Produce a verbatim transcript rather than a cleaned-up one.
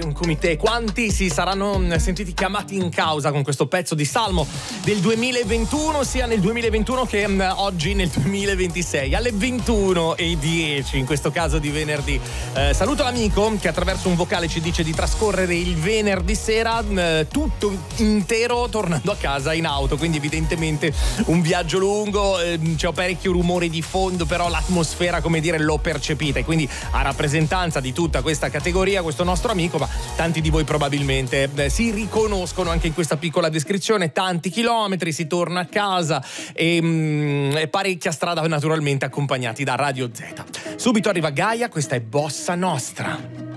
come te. Quanti si saranno sentiti chiamati in causa con questo pezzo di Salmo del duemilaventuno, sia nel duemilaventuno che um, oggi nel duemilaventisei, alle ventuno e dieci, in questo caso di venerdì. Eh, saluto l'amico che attraverso un vocale ci dice di trascorrere il venerdì sera eh, tutto intero tornando a casa in auto, quindi evidentemente un viaggio lungo, eh, c'è parecchio rumore di fondo, però l'atmosfera, come dire, l'ho percepita, e quindi a rappresentanza di tutta questa categoria, questo nostro amico, ma tanti di voi probabilmente eh, si riconoscono anche in questa piccola descrizione. Tanti chilometri, si torna a casa e, mm, e parecchia strada, naturalmente accompagnati da Radio Z. Subito arriva Gaia, questa è Bossa Nostra.